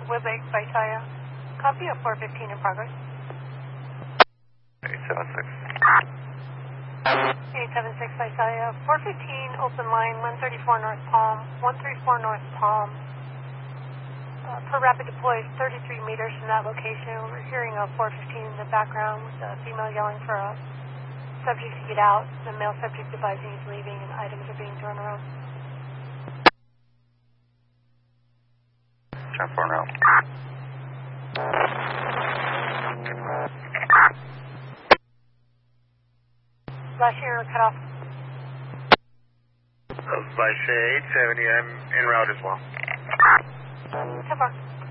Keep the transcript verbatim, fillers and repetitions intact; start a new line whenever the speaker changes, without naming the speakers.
Woodlake by Taya. Copy of four fifteen in progress.
eight seven six.
eight seven six by Taya. four fifteen, open line, one thirty-four North Palm, one thirty-four North Palm. Uh, per rapid deploy, thirty-three meters from that location. We're hearing a four fifteen in the background with a female yelling for a subject to get out. The male subject advising he's leaving and items are being thrown around.
ten four now.
Last year, cut off.
By eight seventy, I'm en route as well.
ten four.